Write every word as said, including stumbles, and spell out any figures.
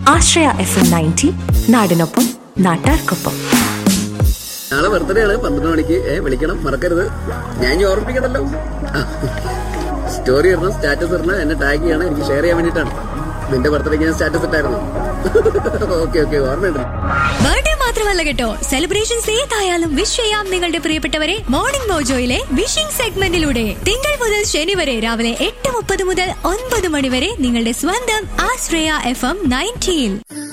ആശ്രയ F M ninety, നാടിനൊപ്പം നാട്ടാർക്കൊപ്പം. നാളെ ബർത്ത്ഡേ ആണ്, പന്ത്രണ്ട് മണിക്ക്. ഏ വിളിക്കണം, മറക്കരുത്. ഞാൻ ഇനി ഓർമ്മിപ്പിക്കണല്ലോ. സ്റ്റോറി ഇടണം, സ്റ്റാറ്റസ് ഇടണം, എന്നെ ടാഗ് ചെയ്യണം, എനിക്ക് ഷെയർ ചെയ്യാൻ വേണ്ടിയിട്ടാണ്. നിന്റെ ബർത്ത്ഡേക്ക് ഞാൻ സ്റ്റാറ്റസ് ഇട്ടായിരുന്നു. ഓക്കെ ഓക്കെ ഓർമ്മയുണ്ട്. ബർത്ത്ഡേ മാത്രമല്ല കേട്ടോ, സെലിബ്രേഷൻസ് ഏതായാലും വിഷ് ചെയ്യാം നിങ്ങളുടെ പ്രിയപ്പെട്ടവരെ മോർണിംഗ് മോജോയിലെ വിഷിംഗ് സെഗ്മെന്റിലൂടെ. തിങ്കൾ മുതൽ ശനി വരെ രാവിലെ എട്ട് മുപ്പത് മുതൽ ഒൻപത് മണി വരെ നിങ്ങളുടെ സ്വന്തം ആശ്രയ എഫ് എം നയൻറ്റീൻ.